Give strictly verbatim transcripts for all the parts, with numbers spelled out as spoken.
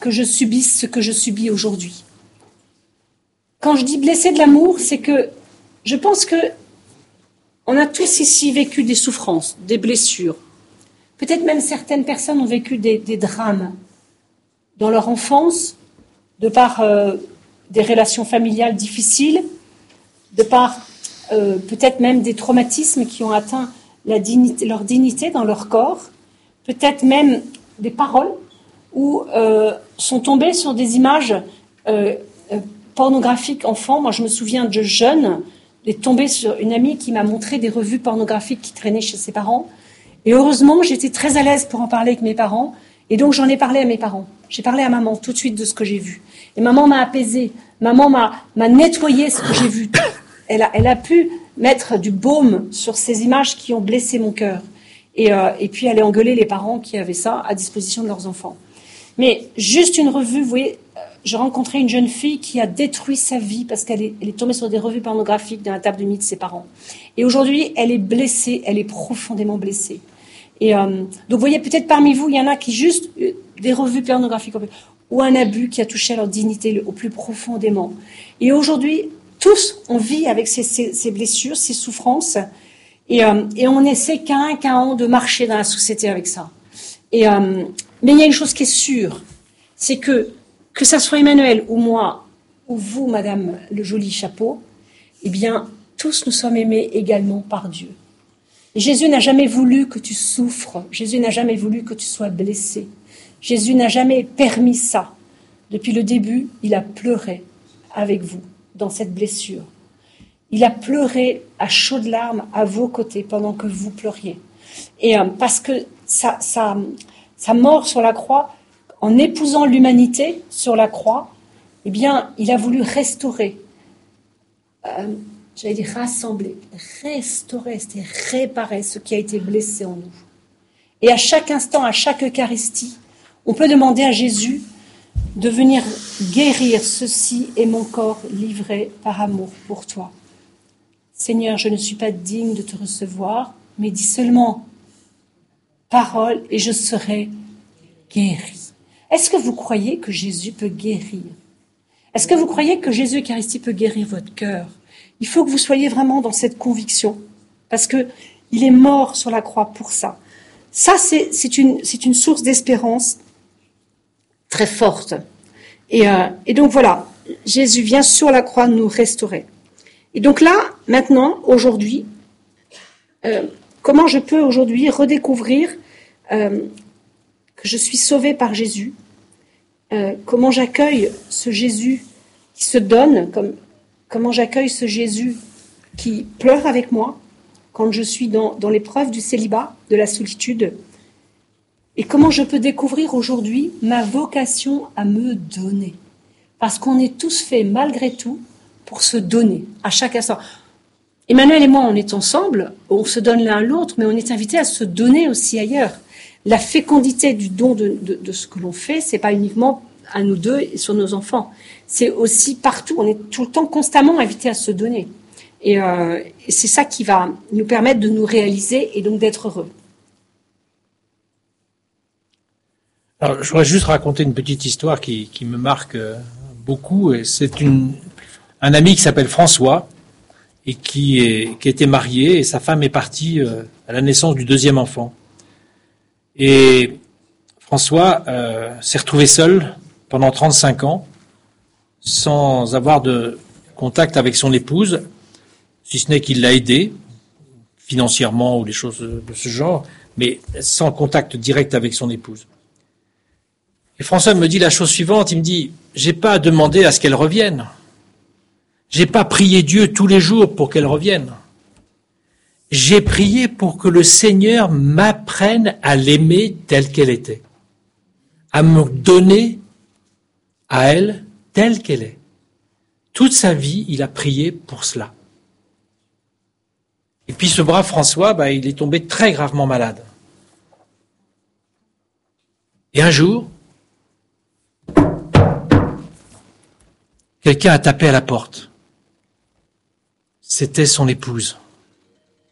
que je subisse ce que je subis aujourd'hui. Quand je dis blessé de l'amour, c'est que je pense que on a tous ici vécu des souffrances, des blessures. Peut-être même certaines personnes ont vécu des, des drames dans leur enfance, de par euh, des relations familiales difficiles, de par euh, peut-être même des traumatismes qui ont atteint la dignité, leur dignité dans leur corps, peut-être même des paroles où euh, sont tombées sur des images euh, euh, pornographiques enfants. Moi, je me souviens de jeune, d'être tombée sur une amie qui m'a montré des revues pornographiques qui traînaient chez ses parents. Et heureusement, j'étais très à l'aise pour en parler avec mes parents. Et donc, j'en ai parlé à mes parents. J'ai parlé à maman tout de suite de ce que j'ai vu. Et maman m'a apaisée. Maman m'a, m'a nettoyé ce que j'ai vu. Elle a, elle a pu mettre du baume sur ces images qui ont blessé mon cœur. Et, euh, et puis, aller engueuler les parents qui avaient ça à disposition de leurs enfants. Mais juste une revue, vous voyez, j'ai rencontré une jeune fille qui a détruit sa vie parce qu'elle est, elle est tombée sur des revues pornographiques dans la table de nuit de ses parents. Et aujourd'hui, elle est blessée, elle est profondément blessée. Et euh, donc, vous voyez, peut-être parmi vous, il y en a qui juste euh, des revues pornographiques ou un abus qui a touché à leur dignité le, au plus profondément. Et aujourd'hui, tous, on vit avec ces, ces, ces blessures, ces souffrances, et, euh, et on essaie qu'un, qu'un de marcher dans la société avec ça. Et, euh, mais il y a une chose qui est sûre, c'est que, que ça soit Emmanuel ou moi, ou vous, Madame le joli chapeau, eh bien, tous nous sommes aimés également par Dieu. Et Jésus n'a jamais voulu que tu souffres. Jésus n'a jamais voulu que tu sois blessé. Jésus n'a jamais permis ça. Depuis le début, il a pleuré avec vous dans cette blessure. Il a pleuré à chaudes larmes à vos côtés pendant que vous pleuriez. Et euh, parce que sa, sa, sa mort sur la croix, en épousant l'humanité sur la croix, eh bien, il a voulu restaurer. Euh, J'allais dire rassembler, restaurer, c'est réparer ce qui a été blessé en nous. Et à chaque instant, à chaque Eucharistie, on peut demander à Jésus de venir guérir ceci est mon corps livré par amour pour toi. Seigneur, je ne suis pas digne de te recevoir, mais dis seulement parole et je serai guéri. Est-ce que vous croyez que Jésus peut guérir? Est-ce que vous croyez que Jésus Eucharistie peut guérir votre cœur? Il faut que vous soyez vraiment dans cette conviction, parce que il est mort sur la croix pour ça. Ça, c'est, c'est, une, c'est une source d'espérance très forte. Et, euh, et donc voilà, Jésus vient sur la croix nous restaurer. Et donc là, maintenant, aujourd'hui, euh, comment je peux aujourd'hui redécouvrir euh, que je suis sauvée par Jésus, euh, comment j'accueille ce Jésus qui se donne comme Comment j'accueille ce Jésus qui pleure avec moi quand je suis dans, dans l'épreuve du célibat, de la solitude. Et comment je peux découvrir aujourd'hui ma vocation à me donner. Parce qu'on est tous faits, malgré tout, pour se donner à chaque instant. Emmanuel et moi, on est ensemble, on se donne l'un l'autre, mais on est invités à se donner aussi ailleurs. La fécondité du don de, de, de ce que l'on fait, c'est pas uniquement à nous deux et sur nos enfants. C'est aussi partout, on est tout le temps constamment invités à se donner. Et, euh, et c'est ça qui va nous permettre de nous réaliser et donc d'être heureux. Alors, je voudrais juste raconter une petite histoire qui, qui me marque beaucoup. C'est une, un ami qui s'appelle François et qui, est, qui était marié et sa femme est partie à la naissance du deuxième enfant. Et François euh, s'est retrouvé seul pendant trente-cinq ans, sans avoir de contact avec son épouse, si ce n'est qu'il l'a aidé, financièrement ou des choses de ce genre, mais sans contact direct avec son épouse. Et François me dit la chose suivante, il me dit, j'ai pas à demander à ce qu'elle revienne. J'ai pas prié Dieu tous les jours pour qu'elle revienne. J'ai prié pour que le Seigneur m'apprenne à l'aimer telle qu'elle était, à me donner à elle telle qu'elle est. Toute sa vie, il a prié pour cela. Et puis ce brave François, bah, il est tombé très gravement malade. Et un jour, quelqu'un a tapé à la porte. C'était son épouse.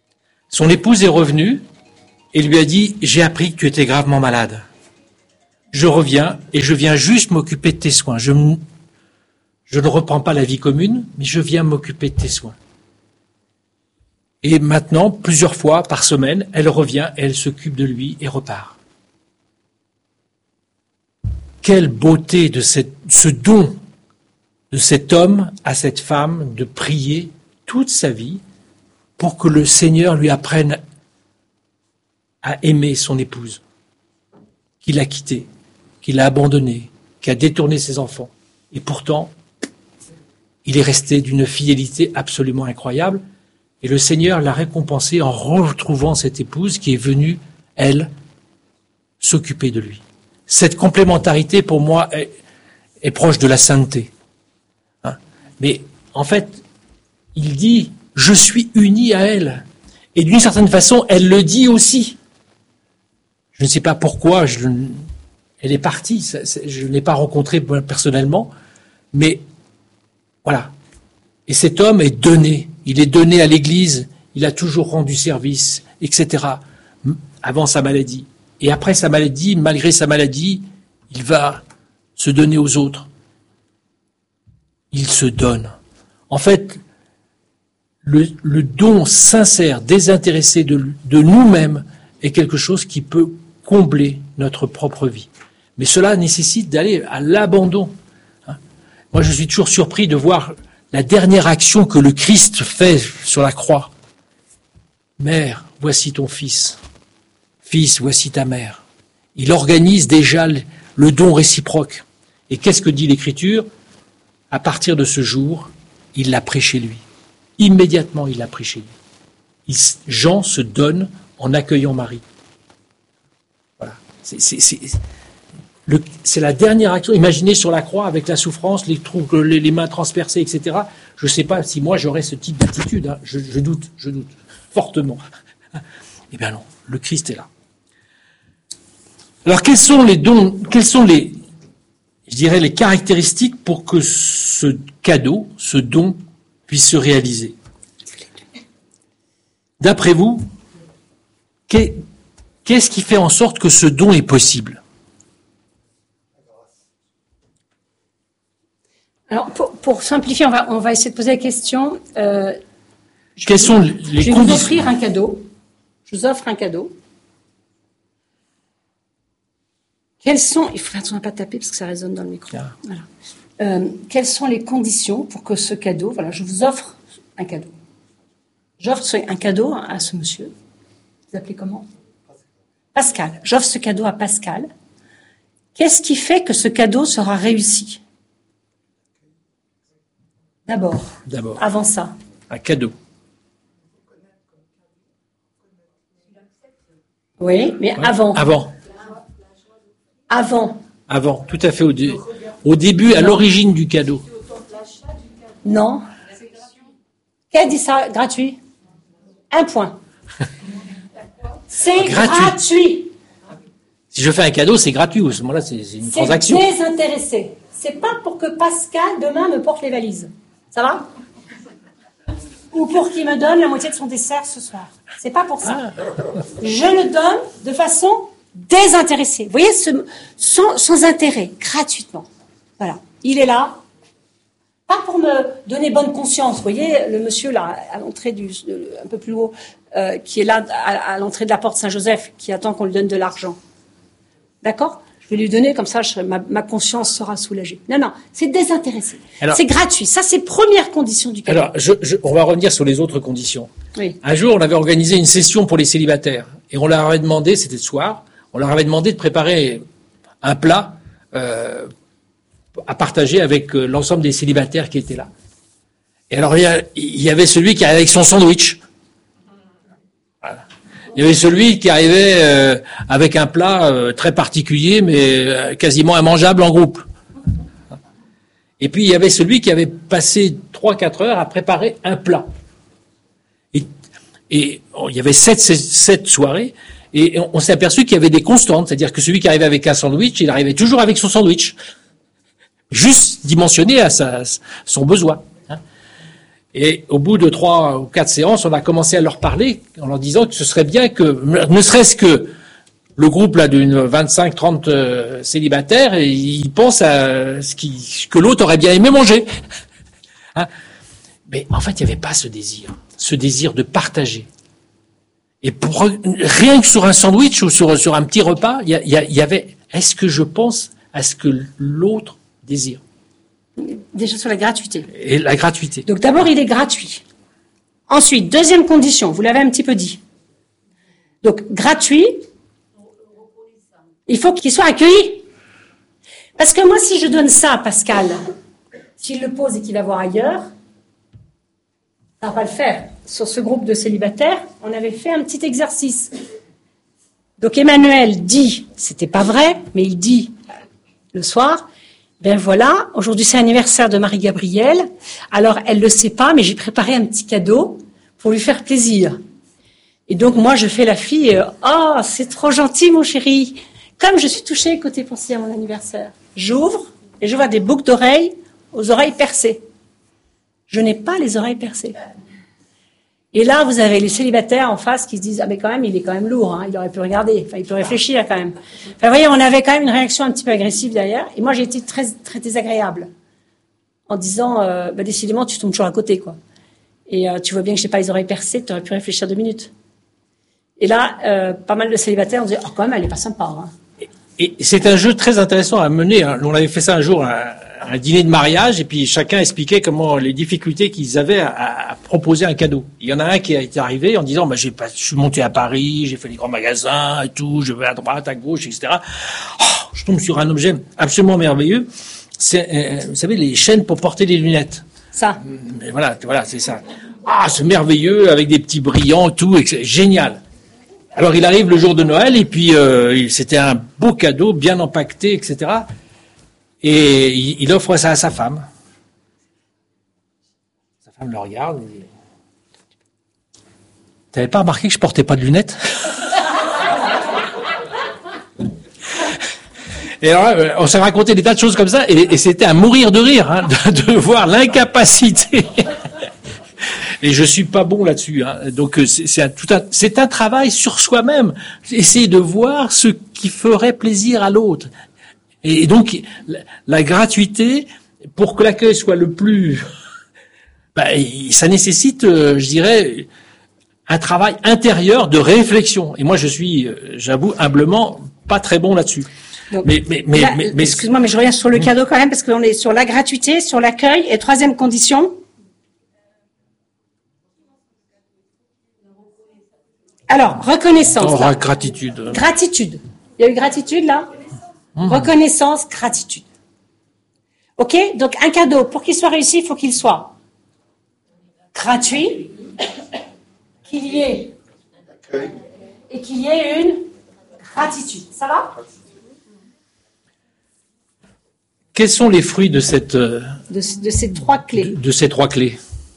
Son épouse est revenue et lui a dit « J'ai appris que tu étais gravement malade. je reviens et je viens juste m'occuper de tes soins. Je, m- je ne reprends pas la vie commune, mais je viens m'occuper de tes soins. Et maintenant, plusieurs fois par semaine, elle revient, elle s'occupe de lui et repart. Quelle beauté de cette, ce don de cet homme à cette femme de prier toute sa vie pour que le Seigneur lui apprenne à aimer son épouse, qu'il a quittée, qu'il a abandonnée, qui a détourné ses enfants. Et pourtant, il est resté d'une fidélité absolument incroyable. Et le Seigneur l'a récompensé en retrouvant cette épouse qui est venue, elle, s'occuper de lui. Cette complémentarité, pour moi, est, est proche de la sainteté. Hein? Mais en fait, il dit, je suis uni à elle. Et d'une certaine façon, elle le dit aussi. Je ne sais pas pourquoi, je, elle est partie, ça, je ne l'ai pas rencontrée personnellement, mais voilà. Et cet homme est donné, il est donné à l'Église, il a toujours rendu service, et cetera, avant sa maladie. Et après sa maladie, malgré sa maladie, il va se donner aux autres. Il se donne. En fait, le, le don sincère, désintéressé de, de nous-mêmes est quelque chose qui peut combler notre propre vie. Mais cela nécessite d'aller à l'abandon. Moi, je suis toujours surpris de voir la dernière action que le Christ fait sur la croix. Mère, voici ton fils. Fils, voici ta mère. Il organise déjà le don réciproque. Et qu'est-ce que dit l'Écriture? À partir de ce jour, il l'a pris chez lui. Immédiatement, il l'a pris chez lui. Il, Jean se donne en accueillant Marie. Voilà. C'est, c'est, c'est, le, c'est la dernière action. Imaginez sur la croix avec la souffrance, les, trous, les, les mains transpercées, et cetera. Je ne sais pas si moi j'aurais ce type d'attitude. Hein. Je, je doute, je doute fortement. Eh bien non, le Christ est là. Alors quels sont les dons, quels sont les, je dirais, les caractéristiques pour que ce cadeau, ce don, puisse se réaliser? D'après vous, qu'est-ce qui fait en sorte que ce don est possible? Alors, pour, pour simplifier, on va, on va essayer de poser la question. Euh, Quelles sont les conditions? Je vais vous offrir un cadeau. Je vous offre un cadeau. Quelles sont... Il faut attention à ne pas taper parce que ça résonne dans le micro. Ah. Voilà. Euh, quelles sont les conditions pour que ce cadeau... Voilà, je vous offre un cadeau. J'offre un cadeau à ce monsieur. Vous appelez comment? Pascal. J'offre ce cadeau à Pascal. Qu'est-ce qui fait que ce cadeau sera réussi? D'abord. D'abord. Avant ça. Un cadeau. Oui, mais ouais. avant. Avant. Avant. Avant, tout à fait. Au, dé- au début, à non. l'origine du cadeau. Non. Qui a dit ça? Gratuit. Un point. C'est gratuit. gratuit. Si je fais un cadeau, c'est gratuit. À ce moment-là, c'est, c'est une c'est transaction. C'est désintéressé. C'est pas pour que Pascal, demain, me porte les valises. Ça va? Ou pour qu'il me donne la moitié de son dessert ce soir. C'est pas pour ça. Ah. Je le donne de façon désintéressée. Vous voyez, ce, sans, sans intérêt, gratuitement. Voilà. Il est là. Pas pour me donner bonne conscience. Vous voyez, le monsieur là, à l'entrée du, un peu plus haut, euh, qui est là, à, à l'entrée de la porte Saint-Joseph, qui attend qu'on lui donne de l'argent. D'accord? Je vais lui donner, comme ça, je, ma, ma conscience sera soulagée. Non, non, c'est désintéressé. Alors, c'est gratuit. Ça, c'est première condition du cadeau. Alors, je, je, on va revenir sur les autres conditions. Oui. Un jour, on avait organisé une session pour les célibataires. Et on leur avait demandé, c'était le soir, on leur avait demandé de préparer un plat euh, à partager avec euh, l'ensemble des célibataires qui étaient là. Et alors, il y, a, il y avait celui qui arrivait avec son sandwich. Voilà. Il y avait celui qui arrivait euh, avec un plat euh, très particulier, mais euh, quasiment immangeable en groupe. Et puis, il y avait celui qui avait passé trois quatre heures à préparer un plat. Et, et oh, il y avait sept, sept soirées, et on, on s'est aperçu qu'il y avait des constantes, c'est-à-dire que celui qui arrivait avec un sandwich, il arrivait toujours avec son sandwich, juste dimensionné à sa, son besoin. Et au bout de trois ou quatre séances, on a commencé à leur parler en leur disant que ce serait bien que, ne serait-ce que le groupe là d'une vingt-cinq trente euh, célibataires et ils pensent à ce, qui, ce que l'autre aurait bien aimé manger. Hein? Mais en fait, il n'y avait pas ce désir, ce désir de partager. Et pour, rien que sur un sandwich ou sur, sur un petit repas, il y, a, il y avait, est-ce que je pense à ce que l'autre désire? Déjà sur la gratuité. Et la gratuité. Donc d'abord, il est gratuit. Ensuite, deuxième condition, vous l'avez un petit peu dit. Donc gratuit, il faut qu'il soit accueilli. Parce que moi, si je donne ça à Pascal, s'il le pose et qu'il va voir ailleurs, ça va pas le faire. Sur ce groupe de célibataires, on avait fait un petit exercice. Donc Emmanuel dit, c'était pas vrai, mais il dit le soir, ben voilà, aujourd'hui c'est l'anniversaire de Marie-Gabrielle, alors elle le sait pas, mais j'ai préparé un petit cadeau pour lui faire plaisir. Et donc moi je fais la fille, oh c'est trop gentil mon chéri. Comme je suis touchée côté pensée à mon anniversaire, j'ouvre et je vois des boucles d'oreilles aux oreilles percées. Je n'ai pas les oreilles percées. Et là, vous avez les célibataires en face qui se disent « Ah mais quand même, il est quand même lourd, hein, il aurait pu regarder, enfin, il peut réfléchir quand même. » Enfin, vous voyez, on avait quand même une réaction un petit peu agressive derrière. Et moi, j'ai été très, très désagréable en disant euh, bah, « Décidément, tu tombes toujours à côté, quoi. Et euh, tu vois bien que je n'ai pas les oreilles percées, tu aurais pu réfléchir deux minutes. » Et là, euh, pas mal de célibataires ont dit « Oh, quand même, elle est pas sympa. Hein. » Et c'est un jeu très intéressant à mener. Hein. On avait fait ça un jour, un, un dîner de mariage, et puis chacun expliquait comment les difficultés qu'ils avaient à, à proposer un cadeau. Il y en a un qui a été arrivé en disant bah, « j'ai pas, je suis monté à Paris, j'ai fait les grands magasins et tout, je vais à droite, à gauche, et cetera. Oh, je tombe sur un objet absolument merveilleux. C'est, euh, vous savez, les chaînes pour porter les lunettes. Ça. Et voilà, voilà, c'est ça. Ah, c'est merveilleux, avec des petits brillants et tout, et c'est génial. Alors il arrive le jour de Noël et puis euh, c'était un beau cadeau, bien empaqueté, et cetera. Et il, il offre ça à sa femme. Sa femme le regarde et dit « T'avais pas remarqué que je portais pas de lunettes ?» Et alors là, on s'est raconté des tas de choses comme ça et, et c'était à mourir de rire hein, de, de voir l'incapacité. Et je suis pas bon là-dessus. Hein. Donc c'est, c'est, un, tout un, c'est un travail sur soi-même. Essayer de voir ce qui ferait plaisir à l'autre. Et donc la, la gratuité, pour que l'accueil soit le plus, ben, ça nécessite, je dirais, un travail intérieur de réflexion. Et moi, je suis, j'avoue, humblement pas très bon là-dessus. Donc, mais, mais, mais, là, mais, mais, excuse-moi, mais je reviens sur le cadeau quand même parce qu'on est sur la gratuité, sur l'accueil. Et troisième condition. Alors, reconnaissance. On aura gratitude. Gratitude. Il y a eu gratitude, là mmh. Reconnaissance, gratitude. OK? Donc, un cadeau, pour qu'il soit réussi, il faut qu'il soit gratuit, qu'il y ait et qu'il y ait une gratitude. Ça va? Quels sont les fruits de cette... De, de ces trois clés. De, de ces trois clés.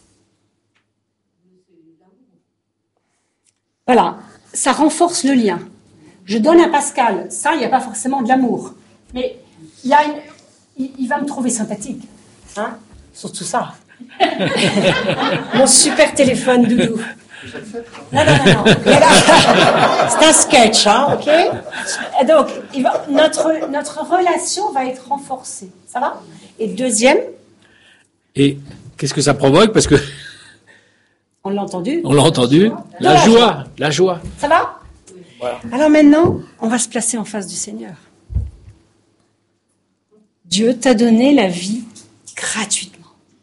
Voilà, ça renforce le lien. Je donne à Pascal, ça, il n'y a pas forcément de l'amour. Mais il, y a une, il, il va me trouver sympathique. Hein, surtout ça. Mon super téléphone, doudou. Non, non, non, non. Là, c'est un sketch, hein, ok? Donc, il va, notre, notre relation va être renforcée. Ça va? Et deuxième. Et qu'est-ce que ça provoque? Parce que... On l'a entendu. On l'a entendu. La, la joie, joie, la joie. Ça va? Voilà. Alors maintenant, on va se placer en face du Seigneur. Dieu t'a donné la vie gratuitement.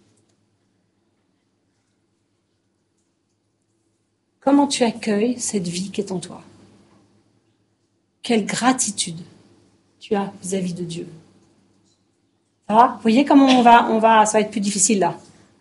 Comment tu accueilles cette vie qui est en toi? Quelle gratitude tu as vis-à-vis de Dieu? Ça va? Vous voyez comment on va, on va, ça va être plus difficile là.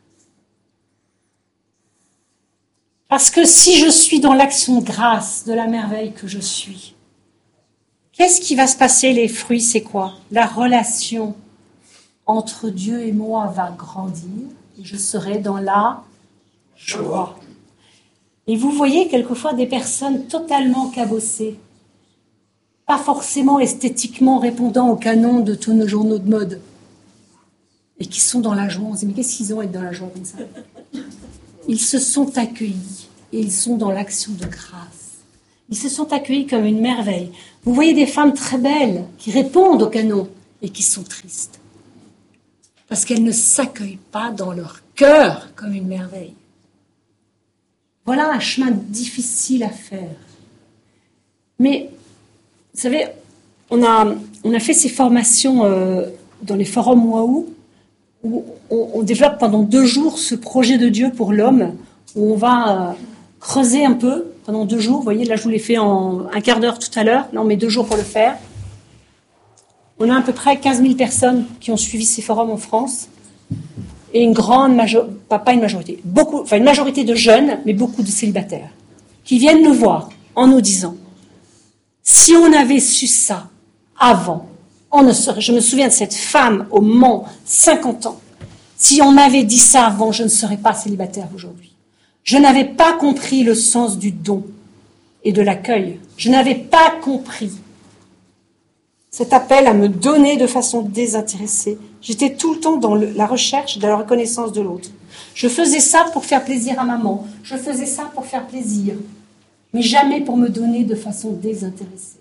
Parce que si je suis dans l'action de grâce de la merveille que je suis, qu'est-ce qui va se passer? Les fruits, c'est quoi? La relation entre Dieu et moi va grandir et je serai dans la joie. Et vous voyez quelquefois des personnes totalement cabossées, pas forcément esthétiquement répondant au canon de tous nos journaux de mode, et qui sont dans la joie. On se dit, mais qu'est-ce qu'ils ont à être dans la joie comme ça? Ils se sont accueillis et ils sont dans l'action de grâce. Ils se sont accueillis comme une merveille. Vous voyez des femmes très belles qui répondent au canon et qui sont tristes. Parce qu'elles ne s'accueillent pas dans leur cœur comme une merveille. Voilà un chemin difficile à faire. Mais, vous savez, on a, on a fait ces formations euh, dans les forums Waouh, où on, on développe pendant deux jours ce projet de Dieu pour l'homme, où on va euh, creuser un peu pendant deux jours. Vous voyez, là, je vous l'ai fait en un quart d'heure tout à l'heure. Là, on met deux jours pour le faire. On a à peu près quinze mille personnes qui ont suivi ces forums en France. Et une grande majorité, pas, pas une majorité, beaucoup, enfin une majorité de jeunes, mais beaucoup de célibataires, qui viennent nous voir en nous disant « Si on avait su ça avant, on ne serait... » Je me souviens de cette femme au Mans, cinquante ans. « Si on m'avait dit ça avant, je ne serais pas célibataire aujourd'hui. Je n'avais pas compris le sens du don et de l'accueil. Je n'avais pas compris cet appel à me donner de façon désintéressée. J'étais tout le temps dans le, la recherche de la reconnaissance de l'autre. Je faisais ça pour faire plaisir à maman. Je faisais ça pour faire plaisir. Mais jamais pour me donner de façon désintéressée.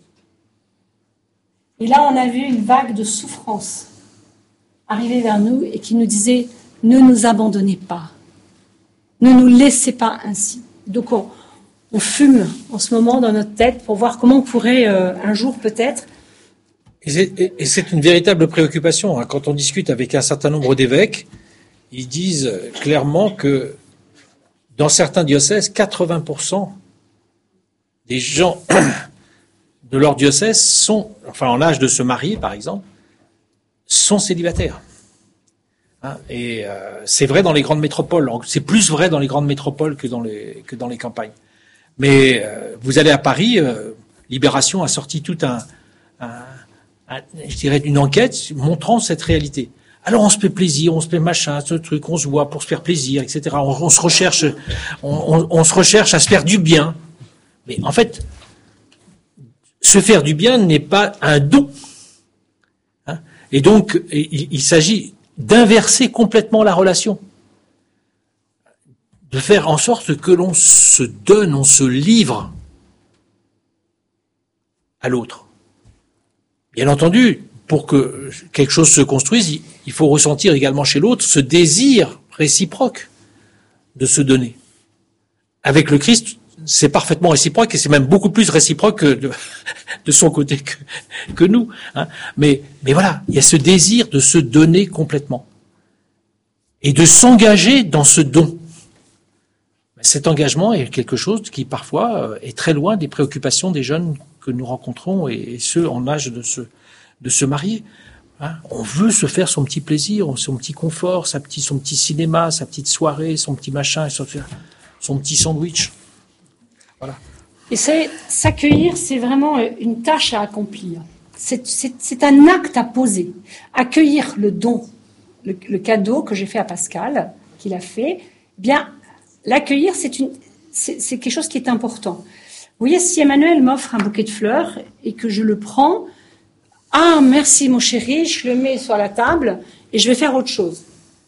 Et là, on a vu une vague de souffrance arriver vers nous et qui nous disait « Ne nous abandonnez pas. Ne nous laissez pas ainsi. » Donc, on, on fume en ce moment dans notre tête pour voir comment on pourrait, euh, un jour peut-être, Et c'est, et c'est une véritable préoccupation. Hein. Quand on discute avec un certain nombre d'évêques, ils disent clairement que dans certains diocèses, quatre-vingts pour cent des gens de leur diocèse sont, enfin en âge de se marier par exemple, sont célibataires. Hein. Et euh, c'est vrai dans les grandes métropoles. C'est plus vrai dans les grandes métropoles que dans les, que dans les campagnes. Mais euh, vous allez à Paris, euh, Libération a sorti tout un... un je dirais, une enquête montrant cette réalité. Alors on se fait plaisir, on se fait machin, ce truc, on se voit pour se faire plaisir, et cetera. On, on se recherche, on, on, on se recherche à se faire du bien. Mais en fait, se faire du bien n'est pas un don. Hein. Et donc, il, il s'agit d'inverser complètement la relation. De faire en sorte que l'on se donne, on se livre à l'autre. Bien entendu, pour que quelque chose se construise, il faut ressentir également chez l'autre ce désir réciproque de se donner. Avec le Christ, c'est parfaitement réciproque et c'est même beaucoup plus réciproque que de, de son côté que, que nous. Hein. Mais, mais voilà, il y a ce désir de se donner complètement et de s'engager dans ce don. Cet engagement est quelque chose qui parfois est très loin des préoccupations des jeunes que nous rencontrons et ceux en âge de se, de se marier. Hein, on veut se faire son petit plaisir, son petit confort, sa petit, son petit cinéma, sa petite soirée, son petit machin, son, son petit sandwich. Voilà. Et c'est, s'accueillir, c'est vraiment une tâche à accomplir. C'est, c'est, c'est un acte à poser. Accueillir le don, le, le cadeau que j'ai fait à Pascal, qu'il a fait, eh bien, l'accueillir, c'est, une, c'est, c'est quelque chose qui est important. Vous voyez, si Emmanuel m'offre un bouquet de fleurs et que je le prends, ah, merci mon chéri, je le mets sur la table et je vais faire autre chose.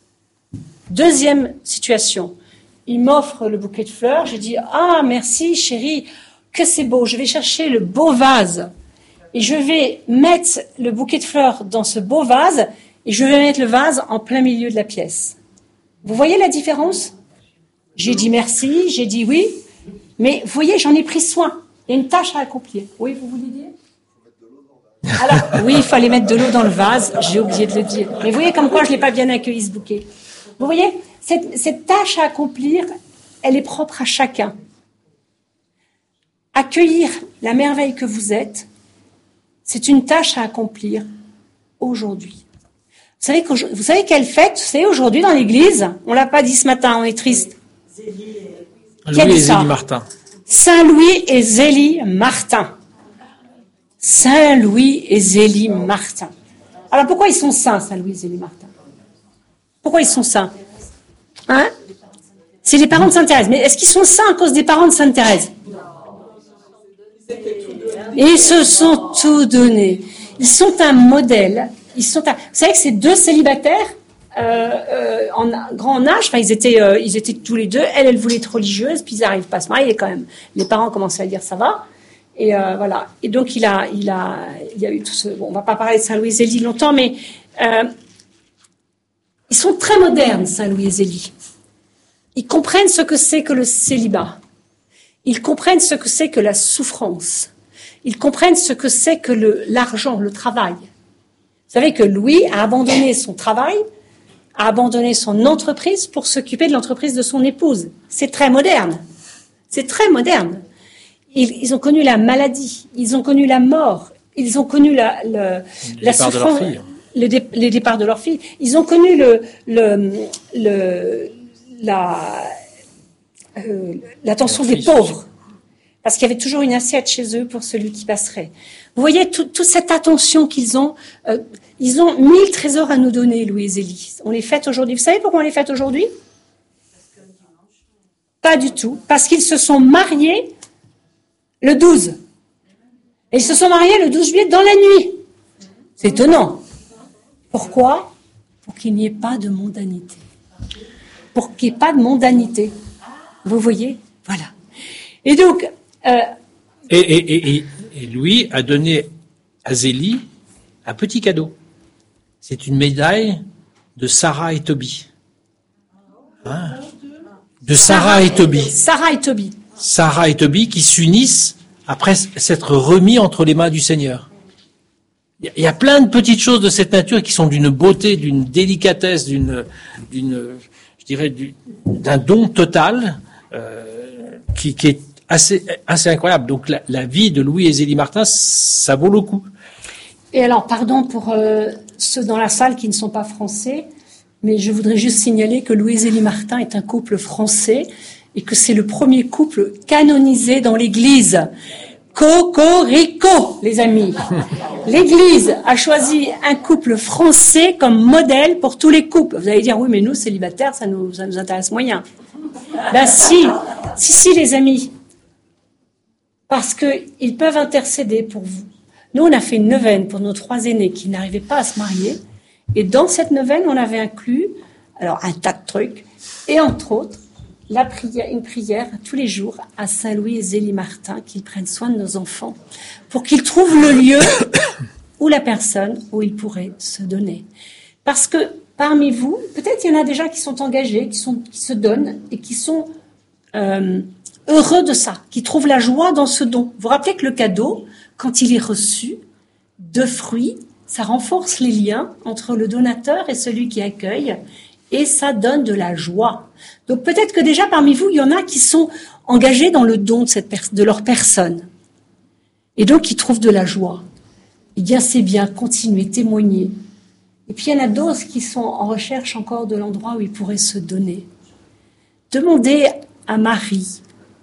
Deuxième situation, il m'offre le bouquet de fleurs, je dis, ah, merci chéri, que c'est beau, je vais chercher le beau vase et je vais mettre le bouquet de fleurs dans ce beau vase et je vais mettre le vase en plein milieu de la pièce. Vous voyez la différence ? J'ai dit merci, j'ai dit oui, mais vous voyez, j'en ai pris soin. Il y a une tâche à accomplir. Oui, vous voulez dire ? Alors, oui, il fallait mettre de l'eau dans le vase, j'ai oublié de le dire. Mais vous voyez comme quoi je ne l'ai pas bien accueilli, ce bouquet. Vous voyez, cette, cette tâche à accomplir, elle est propre à chacun. Accueillir la merveille que vous êtes, c'est une tâche à accomplir aujourd'hui. Vous savez, vous savez quelle fête c'est aujourd'hui dans l'église ? On ne l'a pas dit ce matin, on est triste. Louis et Zélie Martin. Saint-Louis et Zélie Martin. Saint-Louis et Zélie Martin. Alors pourquoi ils sont saints, Saint-Louis et Zélie Martin ? Pourquoi ils sont saints ? Hein ? C'est les parents de Sainte Thérèse. Mais est-ce qu'ils sont saints à cause des parents de Sainte Thérèse ? Ils se sont tout donnés. Ils sont un modèle. Ils sont un... Vous savez que ces deux célibataires, euh, euh, en grand en âge, enfin ils étaient, euh, ils étaient tous les deux. Elle, elle voulait être religieuse, puis ils n'arrivent pas à se marier quand même. Les parents commençaient à dire ça va. Et euh, voilà. Et donc il a, il a, il y a eu tout ce. Bon, on va pas parler de Saint-Louis Zélie longtemps, mais euh, ils sont très modernes, Saint-Louis et Zélie. Ils comprennent ce que c'est que le célibat. Ils comprennent ce que c'est que la souffrance. Ils comprennent ce que c'est que le, l'argent, le travail. Vous savez que Louis a abandonné son travail, a abandonné son entreprise pour s'occuper de l'entreprise de son épouse. C'est très moderne. C'est très moderne. Ils, ils ont connu la maladie, ils ont connu la mort, ils ont connu la, le, la souffrance, les, dé, les départs de leur fille. Ils ont connu le, le, le, la, euh, l'attention des pauvres. Parce qu'il y avait toujours une assiette chez eux pour celui qui passerait. Vous voyez, tout, toute cette attention qu'ils ont, euh, ils ont mille trésors à nous donner, Louis et Zélie. On les fête aujourd'hui. Vous savez pourquoi on les fête aujourd'hui? Pas du tout. Parce qu'ils se sont mariés le douze. Et ils se sont mariés le douze juillet dans la nuit. C'est étonnant. Pourquoi? Pour qu'il n'y ait pas de mondanité. Pour qu'il n'y ait pas de mondanité. Vous voyez? Voilà. Et donc... Euh, et, et, et, et Louis a donné à Zélie un petit cadeau. C'est une médaille de Sarah et Tobie. Hein? De Sarah, Sarah et Tobie. Sarah et Tobie. Sarah et Tobie qui s'unissent après s'être remis entre les mains du Seigneur. Il y a plein de petites choses de cette nature qui sont d'une beauté, d'une délicatesse, d'une, d'une, je dirais, du, d'un don total euh, qui, qui est assez, assez incroyable. Donc la, la vie de Louis et Zélie Martin, ça vaut le coup. Et alors, pardon pour euh, ceux dans la salle qui ne sont pas français, mais je voudrais juste signaler que Louis et Zélie Martin est un couple français et que c'est le premier couple canonisé dans l'Église. Cocorico, les amis. L'Église a choisi un couple français comme modèle pour tous les couples. Vous allez dire, oui, mais nous, célibataires, ça nous, ça nous intéresse moyen. Ben si, si, si, les amis. Parce qu'ils peuvent intercéder pour vous. Nous, on a fait une neuvaine pour nos trois aînés qui n'arrivaient pas à se marier. Et dans cette neuvaine, on avait inclus, alors, un tas de trucs. Et entre autres, la prière, une prière tous les jours à Saint-Louis et Zélie Martin, qu'ils prennent soin de nos enfants, pour qu'ils trouvent le lieu ou la personne où ils pourraient se donner. Parce que parmi vous, peut-être il y en a déjà qui sont engagés, qui, sont, qui se donnent et qui sont euh, heureux de ça, qui trouvent la joie dans ce don. Vous vous rappelez que le cadeau, quand il est reçu, de fruits, ça renforce les liens entre le donateur et celui qui accueille, et ça donne de la joie. Donc peut-être que déjà parmi vous, il y en a qui sont engagés dans le don de, cette per- de leur personne. Et donc qui trouvent de la joie. Eh bien c'est bien, continuez, témoignez. Et puis il y en a d'autres qui sont en recherche encore de l'endroit où ils pourraient se donner. Demandez à Marie,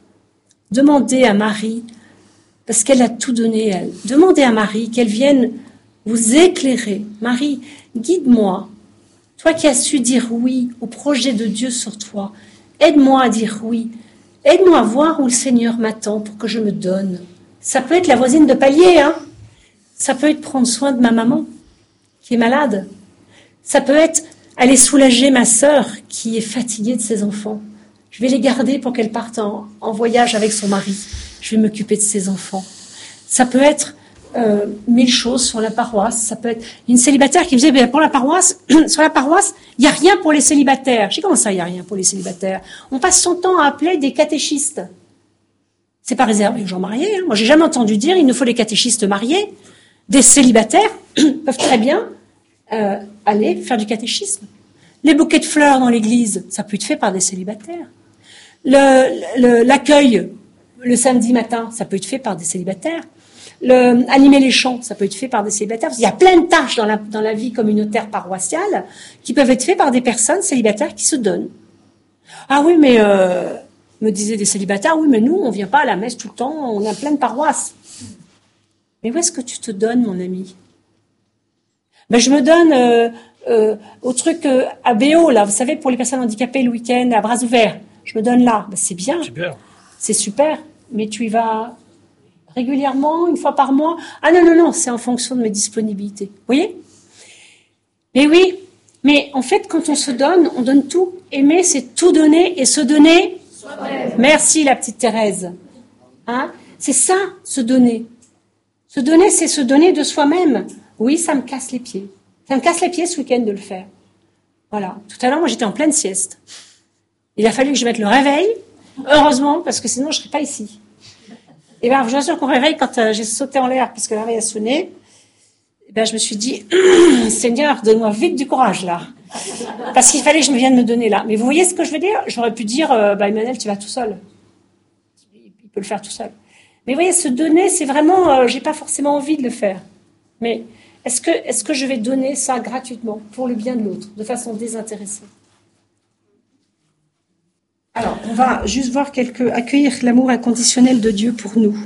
demandez à Marie, parce qu'elle a tout donné elle, demandez à Marie qu'elle vienne vous éclairer. Marie, guide-moi. Toi qui as su dire oui au projet de Dieu sur toi, aide-moi à dire oui. Aide-moi à voir où le Seigneur m'attend pour que je me donne. Ça peut être la voisine de palier, hein. Ça peut être prendre soin de ma maman qui est malade. Ça peut être aller soulager ma sœur qui est fatiguée de ses enfants. Je vais les garder pour qu'elle parte en, en voyage avec son mari. Je vais m'occuper de ses enfants. Ça peut être Euh, mille choses sur la paroisse. Ça peut être une célibataire qui me disait, pour la paroisse, sur la paroisse, il n'y a rien pour les célibataires. Je dis, comment ça, il n'y a rien pour les célibataires? On passe son temps à appeler des catéchistes. C'est pas réservé aux gens mariés. Hein. Moi, j'ai jamais entendu dire, il nous faut des catéchistes mariés. Des célibataires peuvent très bien euh, aller faire du catéchisme. Les bouquets de fleurs dans l'église, ça peut être fait par des célibataires. Le, le, l'accueil le samedi matin, ça peut être fait par des célibataires. Le, animer les chants, ça peut être fait par des célibataires. Il y a plein de tâches dans la, dans la vie communautaire paroissiale qui peuvent être faites par des personnes célibataires qui se donnent. Ah oui, mais, euh, me disaient des célibataires, oui, mais nous, on vient pas à la messe tout le temps, on a plein de paroisses. Mais où est-ce que tu te donnes, mon ami? Ben, je me donne euh, euh, au truc euh, à B O, là, vous savez, pour les personnes handicapées, le week-end, à bras ouverts. Je me donne là. Ben, c'est bien. Super. C'est super, mais tu y vas... régulièrement, une fois par mois. Ah non, non, non, c'est en fonction de mes disponibilités. Vous voyez? Mais oui, mais en fait, quand on se donne, on donne tout. Aimer, c'est tout donner et se donner. Soi-même. Merci, la petite Thérèse. Hein? C'est ça, se donner. Se donner, c'est se donner de soi-même. Oui, ça me casse les pieds. Ça me casse les pieds ce week-end de le faire. Voilà. Tout à l'heure, moi, j'étais en pleine sieste. Il a fallu que je mette le réveil. Heureusement, parce que sinon, je ne serais pas ici. Et bien, je vous assure qu'au réveil, quand euh, j'ai sauté en l'air, parce que le réveil a sonné, et ben, je me suis dit, Seigneur, donne-moi vite du courage, là. Parce qu'il fallait que je me vienne me donner là. Mais vous voyez ce que je veux dire? J'aurais pu dire, euh, bah, Emmanuel, tu vas tout seul. Il peut le faire tout seul. Mais vous voyez, se donner, c'est vraiment, euh, j'ai pas forcément envie de le faire. Mais est-ce que, est-ce que je vais donner ça gratuitement pour le bien de l'autre, de façon désintéressée? Alors, on va juste voir quelques, accueillir l'amour inconditionnel de Dieu pour nous.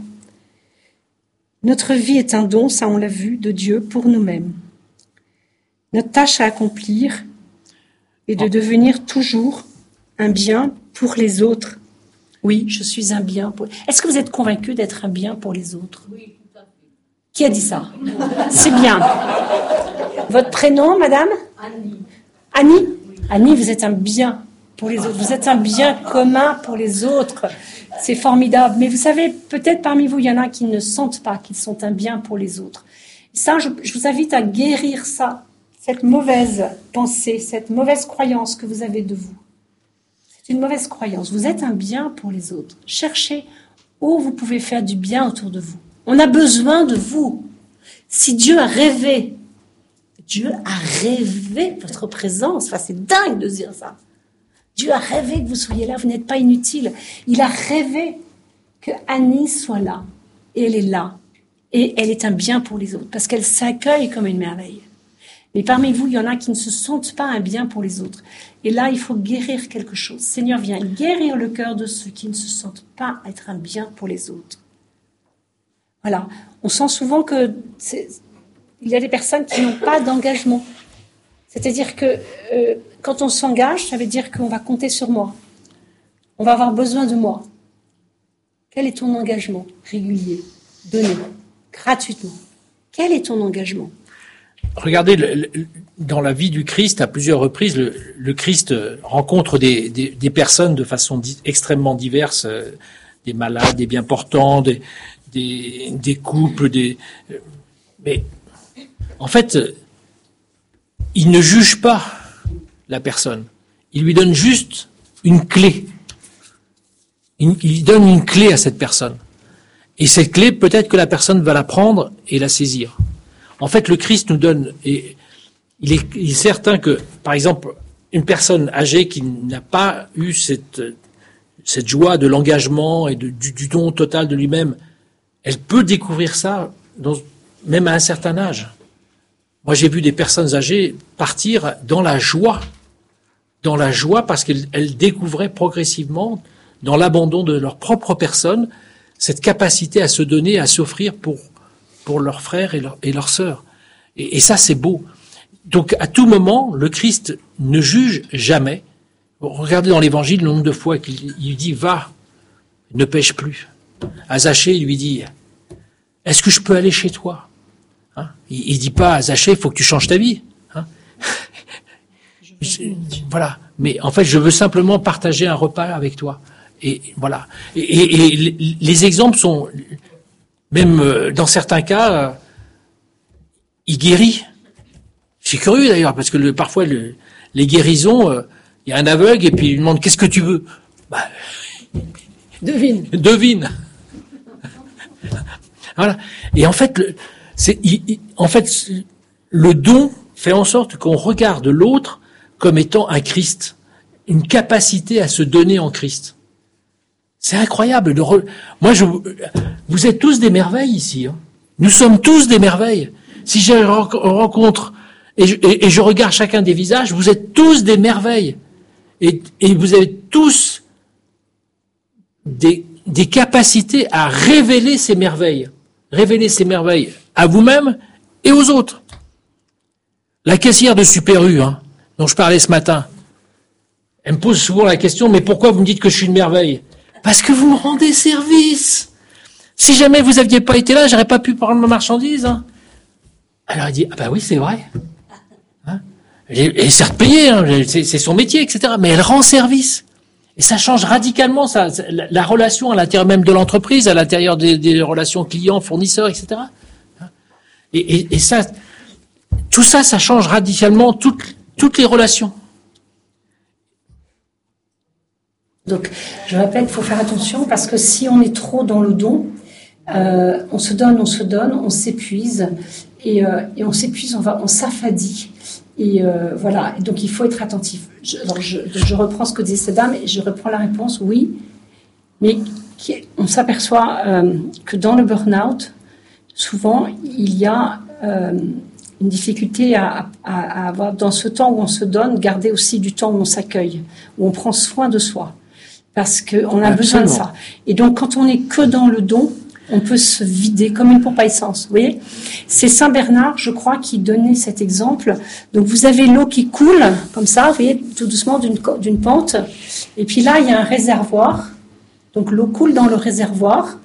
Notre vie est un don, ça on l'a vu, de Dieu pour nous-mêmes. Notre tâche à accomplir est de devenir toujours un bien pour les autres. Oui, je suis un bien pour... Est-ce que vous êtes convaincu d'être un bien pour les autres? Oui, tout à fait. Qui a dit ça? C'est bien. Votre prénom, madame? Annie. Annie? Oui. Annie, vous êtes un bien pour les autres. Vous êtes un bien commun pour les autres. C'est formidable. Mais vous savez, peut-être parmi vous, il y en a qui ne sentent pas qu'ils sont un bien pour les autres. Ça, je, je vous invite à guérir ça, cette mauvaise pensée, cette mauvaise croyance que vous avez de vous. C'est une mauvaise croyance. Vous êtes un bien pour les autres. Cherchez où vous pouvez faire du bien autour de vous. On a besoin de vous. Si Dieu a rêvé, Dieu a rêvé votre présence. Enfin, c'est dingue de dire ça. Dieu a rêvé que vous soyez là, vous n'êtes pas inutile. Il a rêvé que Annie soit là. Et elle est là. Et elle est un bien pour les autres, parce qu'elle s'accueille comme une merveille. Mais parmi vous, il y en a qui ne se sentent pas un bien pour les autres. Et là, il faut guérir quelque chose. Seigneur, viens guérir le cœur de ceux qui ne se sentent pas être un bien pour les autres. Voilà. On sent souvent que c'est... il y a des personnes qui n'ont pas d'engagement. C'est-à-dire que euh, quand on s'engage, ça veut dire qu'on va compter sur moi. On va avoir besoin de moi. Quel est ton engagement régulier, donné, gratuitement? Quel est ton engagement? Regardez, le, le, dans la vie du Christ, à plusieurs reprises, le, le Christ rencontre des, des, des personnes de façon di- extrêmement diverse, euh, des malades, des bien portants, des, des, des couples, des... Euh, mais en fait, il ne juge pas la personne. Il lui donne juste une clé. Il, il donne une clé à cette personne. Et cette clé, peut-être que la personne va la prendre et la saisir. En fait, le Christ nous donne, et il est, il est certain que, par exemple, une personne âgée qui n'a pas eu cette, cette joie de l'engagement et de, du, du don total de lui-même, elle peut découvrir ça, dans, même à un certain âge. Moi, j'ai vu des personnes âgées partir dans la joie, dans la joie parce qu'elles elles découvraient progressivement, dans l'abandon de leur propre personne, cette capacité à se donner, à s'offrir pour pour leurs frères et, leur, et leurs sœurs. Et, et ça, c'est beau. Donc, à tout moment, le Christ ne juge jamais. Regardez dans l'Évangile le nombre de fois qu'il il dit « Va, ne pêche plus ». À Zachée, il lui dit « Est-ce que je peux aller chez toi ?» hein, Il ne dit pas à Zachée « Il faut que tu changes ta vie hein ». Voilà. Mais en fait, je veux simplement partager un repas avec toi. Et voilà. Et, et, et les exemples sont... Même dans certains cas, euh, il guérit. C'est curieux d'ailleurs, parce que le, parfois le, les guérisons, il euh, y a un aveugle et puis il lui demande qu'est-ce que tu veux. Bah, devine. Devine. Voilà. Et en fait, le, c'est, il, il, en fait, le don fait en sorte qu'on regarde l'autre comme étant un Christ, une capacité à se donner en Christ. C'est incroyable. De re... Moi, je... vous êtes tous des merveilles ici. Hein. Nous sommes tous des merveilles. Si je rencontre et je, et, et je regarde chacun des visages, vous êtes tous des merveilles. Et, et vous avez tous des, des capacités à révéler ces merveilles. Révéler ces merveilles à vous-même et aux autres. La caissière de Super U, hein, dont je parlais ce matin, elle me pose souvent la question, mais pourquoi vous me dites que je suis une merveille ? Parce que vous me rendez service. Si jamais vous aviez pas été là, j'aurais pas pu prendre ma marchandise. Hein. Alors elle dit, ah ben oui, c'est vrai. Hein elle est certes payée, hein, c'est, c'est son métier, et cetera. Mais elle rend service. Et ça change radicalement ça, la, la relation à l'intérieur même de l'entreprise, à l'intérieur des, des relations clients, fournisseurs, et cetera. Et, et, et ça, tout ça, ça change radicalement toutes, toutes les relations. Donc, je répète, il faut faire attention parce que si on est trop dans le don, euh, on se donne, on se donne, on s'épuise et, euh, et on s'épuise, on va, on s'affadit. Et euh, voilà, donc il faut être attentif. Je, alors je, je reprends ce que disait cette dame et je reprends la réponse, oui, mais qui, on s'aperçoit euh, que dans le burn-out, souvent, il y a euh, une difficulté à, à, à avoir, dans ce temps où on se donne, garder aussi du temps où on s'accueille, où on prend soin de soi, parce qu'on a Absolument. besoin de ça. Et donc, quand on n'est que dans le don, on peut se vider comme une pompe à essence. Vous voyez, c'est Saint Bernard, je crois, qui donnait cet exemple. Donc vous avez l'eau qui coule comme ça, vous voyez, tout doucement d'une, d'une pente. Et puis là, il y a un réservoir. Donc l'eau coule dans le réservoir.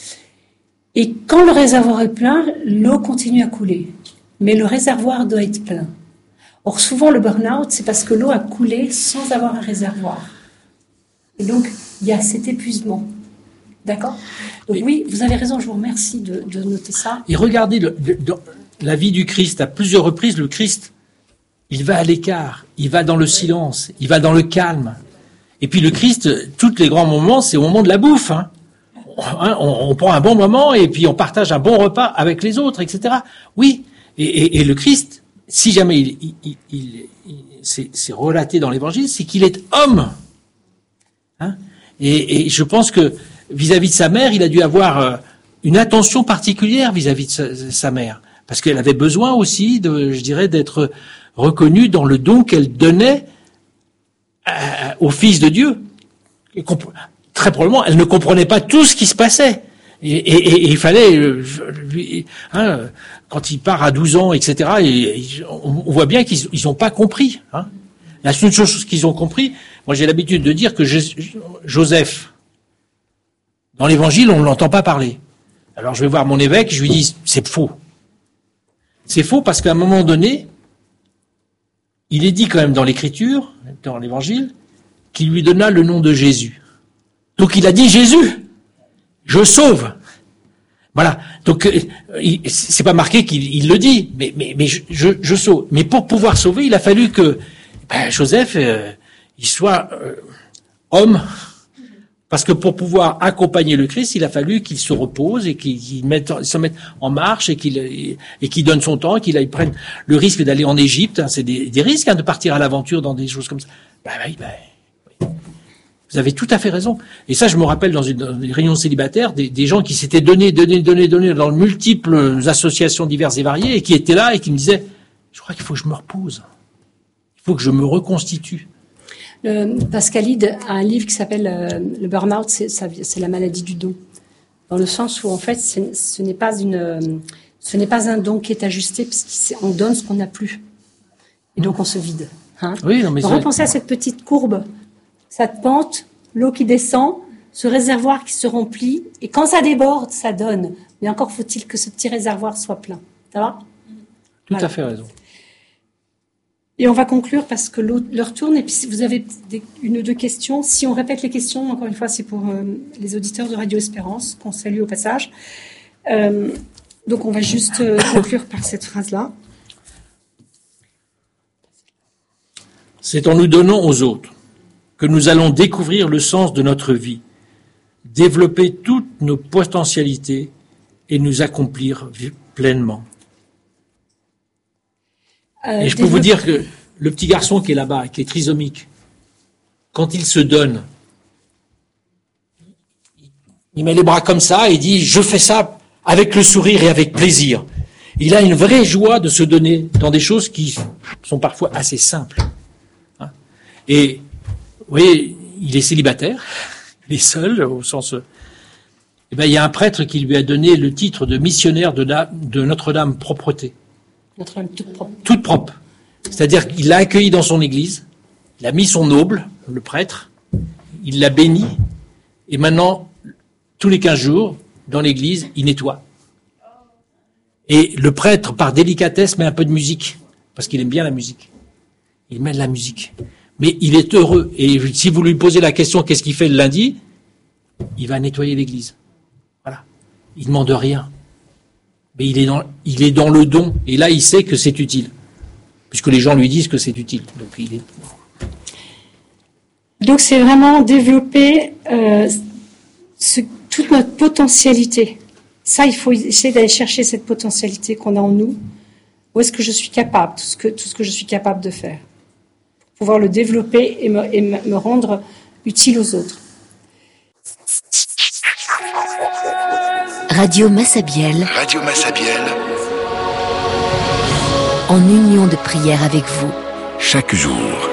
Et quand le réservoir est plein, l'eau continue à couler. Mais le réservoir doit être plein. Or souvent le burn-out, c'est parce que l'eau a coulé sans avoir un réservoir. Et donc il y a cet épuisement. D'accord ? Donc oui, vous avez raison, je vous remercie de, de noter ça. Et regardez, le, le, la vie du Christ, à plusieurs reprises, le Christ, il va à l'écart, il va dans le silence, il va dans le calme. Et puis le Christ, tous les grands moments, c'est au moment de la bouffe. Hein. On, on, on prend un bon moment et puis on partage un bon repas avec les autres, et cetera. Oui, et, et, et le Christ, si jamais il, il, il, il, il c'est, c'est relaté dans l'Évangile, c'est qu'il est homme. Hein. Et, et je pense que vis-à-vis de sa mère, il a dû avoir une attention particulière vis-à-vis de sa, sa mère, parce qu'elle avait besoin aussi, de, je dirais, d'être reconnue dans le don qu'elle donnait à, au Fils de Dieu. Et comp- très probablement, elle ne comprenait pas tout ce qui se passait. Et, et, et, et il fallait, lui, hein, quand il part à douze ans, et cetera, et, et on, on voit bien qu'ils n'ont pas compris. Hein. La seule chose qu'ils ont compris, moi j'ai l'habitude de dire que je, Joseph, dans l'Évangile, on ne l'entend pas parler. Alors je vais voir mon évêque, je lui dis, c'est faux. C'est faux parce qu'à un moment donné, il est dit quand même dans l'Écriture, dans l'Évangile, qu'il lui donna le nom de Jésus. Donc il a dit Jésus, je sauve. Voilà. Donc c'est pas marqué qu'il il le dit, mais, mais, mais je, je, je sauve. Mais pour pouvoir sauver, il a fallu que ben, Joseph, euh, il soit euh, homme. Parce que pour pouvoir accompagner le Christ, il a fallu qu'il se repose et qu'il, qu'il mette, se mette en marche et qu'il, et qu'il donne son temps, qu'il aille prenne le risque d'aller en Égypte. Hein, c'est des, des risques hein, de partir à l'aventure dans des choses comme ça. Ben oui, ben oui. Vous avez tout à fait raison. Et ça, je me rappelle dans une, dans une réunion célibataire, des, des gens qui s'étaient donnés, donnés, donnés, donnés dans de multiples associations diverses et variées et qui étaient là et qui me disaient, je crois qu'il faut que je me repose. Il faut que je me reconstitue. Le, Pascalide a un livre qui s'appelle euh, Le burn-out, c'est, ça, c'est la maladie du don. Dans le sens où, en fait, c'est, ce n'est pas une, euh, ce n'est pas un don qui est ajusté, parce qu'on donne ce qu'on n'a plus. Et donc, on se vide. Hein. Oui, non, mais donc, repensez à cette petite courbe, cette pente, l'eau qui descend, ce réservoir qui se remplit, et quand ça déborde, ça donne. Mais encore faut-il que ce petit réservoir soit plein. Ça va ? Tout voilà. à fait raison. Et on va conclure parce que l'heure tourne. Et puis, si vous avez des, une ou deux questions, si on répète les questions, encore une fois, c'est pour euh, les auditeurs de Radio Espérance, qu'on salue au passage. Euh, donc, on va juste euh, conclure par cette phrase-là. C'est en nous donnant aux autres que nous allons découvrir le sens de notre vie, développer toutes nos potentialités et nous accomplir pleinement. Euh, et je peux développe... vous dire que le petit garçon qui est là-bas, qui est trisomique, quand il se donne, il met les bras comme ça et il dit « je fais ça avec le sourire et avec plaisir ». Il a une vraie joie de se donner dans des choses qui sont parfois assez simples. Hein. Et vous voyez, il est célibataire, il est seul au sens... Eh ben, il y a un prêtre qui lui a donné le titre de missionnaire de, la... de Notre-Dame Propreté. Notre-Dame toute propre. Toute propre. C'est-à-dire qu'il l'a accueilli dans son église, il a mis son auble, le prêtre, il l'a béni, et maintenant, tous les quinze jours, dans l'église, il nettoie. Et le prêtre, par délicatesse, met un peu de musique, parce qu'il aime bien la musique. Il met de la musique. Mais il est heureux. Et si vous lui posez la question, qu'est-ce qu'il fait le lundi? Il va nettoyer l'église. Voilà. Il ne demande rien. Mais il est dans, il est dans le don. Et là, il sait que c'est utile. Puisque les gens lui disent que c'est utile. Donc, il est... Donc c'est vraiment développer euh, ce, toute notre potentialité. Ça, il faut essayer d'aller chercher cette potentialité qu'on a en nous. Où est-ce que je suis capable, tout ce que, tout ce que je suis capable de faire, pour pouvoir le développer et me, et me rendre utile aux autres. Radio Massabielle. Radio Massabielle. En union de prière avec vous. Chaque jour.